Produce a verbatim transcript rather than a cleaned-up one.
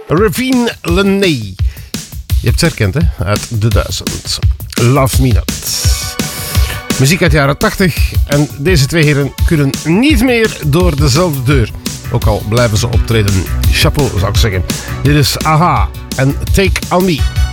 Ravine Lenee. Je hebt het herkend, hè? Uit de duizend. Love Me Not. Muziek uit de jaren tachtig. En deze twee heren kunnen niet meer door dezelfde deur. Ook al blijven ze optreden. Chapeau, zou ik zeggen. Dit is Aha en Take On Me.